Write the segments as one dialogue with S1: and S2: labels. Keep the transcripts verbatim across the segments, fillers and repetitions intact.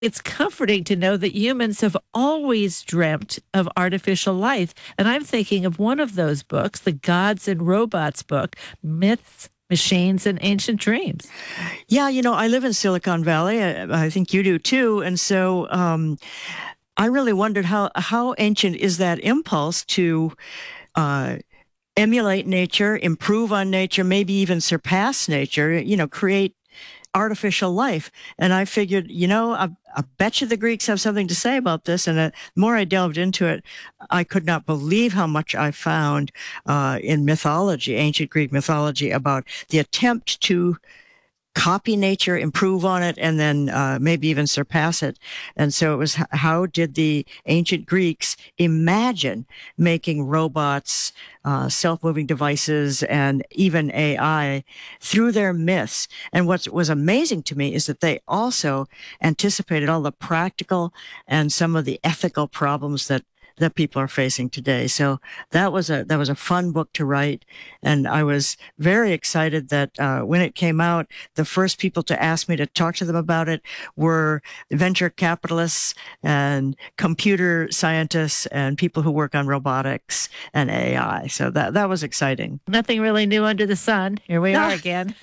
S1: It's comforting to know that humans have always dreamt of artificial life. And I'm thinking of one of those books, the Gods and Robots book, Myths, Machines, and Ancient Dreams.
S2: Yeah, you know, I live in Silicon Valley. I, I think you do too. And so um, I really wondered how, how ancient is that impulse to uh, emulate nature, improve on nature, maybe even surpass nature, you know, create artificial life. And I figured, you know, I, I bet you the Greeks have something to say about this. And uh, the more I delved into it, I could not believe how much I found uh, in mythology, ancient Greek mythology, about the attempt to copy nature, improve on it, and then uh, maybe even surpass it. And so it was, how did the ancient Greeks imagine making robots, uh, self-moving devices, and even A I through their myths? And what was amazing to me is that they also anticipated all the practical and some of the ethical problems that that people are facing today. So that was a that was a fun book to write, and I was very excited that uh, when it came out, the first people to ask me to talk to them about it were venture capitalists and computer scientists and people who work on robotics and A I. So that that was exciting.
S1: Nothing really new under the sun. Here we are again.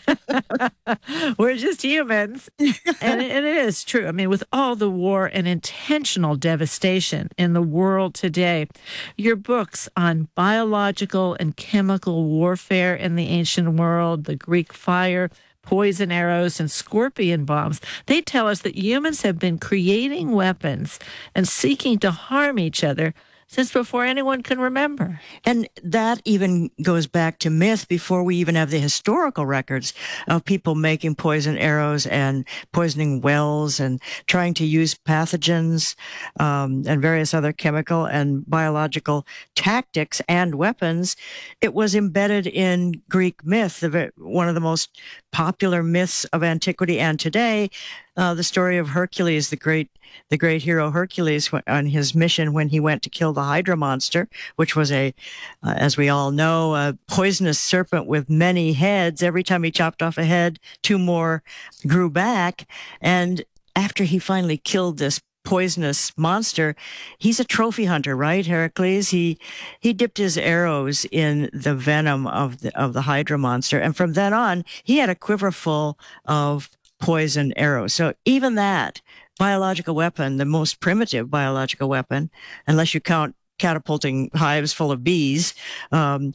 S1: We're just humans, and, and it is true. I mean, with all the war and intentional devastation in the world today, your books on biological and chemical warfare in the ancient world, the Greek fire, poison arrows, and scorpion bombs, they tell us that humans have been creating weapons and seeking to harm each other since before anyone can remember.
S2: And that even goes back to myth before we even have the historical records of people making poison arrows and poisoning wells and trying to use pathogens um, and various other chemical and biological tactics and weapons. It was embedded in Greek myth, one of the most popular myths of antiquity and today. Uh, the story of Hercules, the great, the great hero Hercules, on his mission when he went to kill the Hydra monster, which was a, uh, as we all know, a poisonous serpent with many heads. Every time he chopped off a head, two more grew back. And after he finally killed this poisonous monster, he's a trophy hunter, right? Heracles. He he dipped his arrows in the venom of the of the Hydra monster, and from then on, he had a quiver full of poison arrows. So even that biological weapon, the most primitive biological weapon, unless you count catapulting hives full of bees. Um,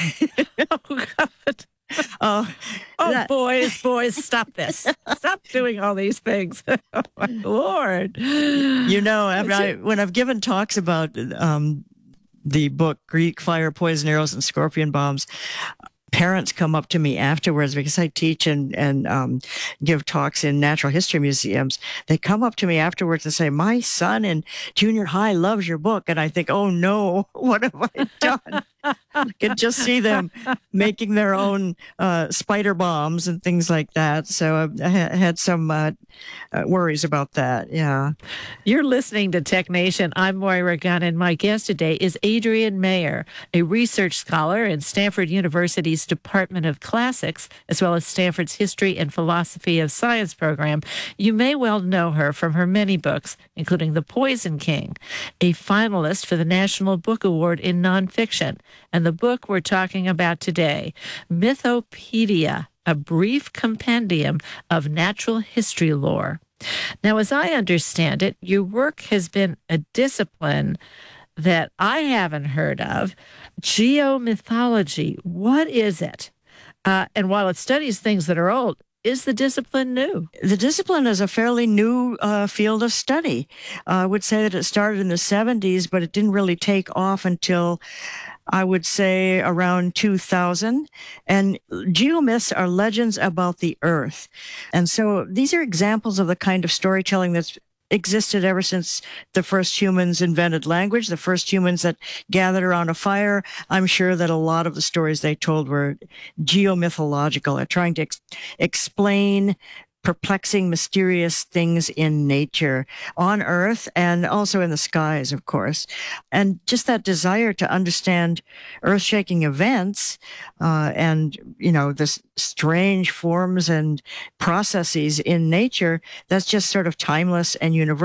S1: oh, God.
S2: Uh,
S1: oh,
S2: that,
S1: boys, boys, stop this. Stop doing all these things. Oh, my Lord.
S2: You know, I, I, when I've given talks about um, the book, Greek Fire, Poison Arrows, and Scorpion Bombs, parents come up to me afterwards because I teach and, and um, give talks in natural history museums. They come up to me afterwards and say, my son in junior high loves your book. And I think, oh no, what have I done? I could just see them making their own uh, spider bombs and things like that. So I had some uh, uh, worries about that. Yeah.
S1: You're listening to Tech Nation. I'm Moira Gunn, and my guest today is Adrienne Mayor, a research scholar in Stanford University's Department of Classics, as well as Stanford's History and Philosophy of Science program. You may well know her from her many books, including The Poison King, a finalist for the National Book Award in Nonfiction, and the book we're talking about today, Mythopedia, a brief compendium of natural history lore. Now, as I understand it, your work has been a discipline that I haven't heard of, geomythology. What is it? Uh, and while it studies things that are old, is the discipline new?
S2: The discipline is a fairly new uh, field of study. Uh, I would say that it started in the seventies, but it didn't really take off until, I would say, around two thousand. And geomyths are legends about the earth. And so these are examples of the kind of storytelling that's existed ever since the first humans invented language, the first humans that gathered around a fire. I'm sure that a lot of the stories they told were geomythological, or trying to ex- explain perplexing, mysterious things in nature, on Earth and also in the skies, of course. And just that desire to understand earth-shaking events uh, and, you know, this strange forms and processes in nature, that's just sort of timeless and universal.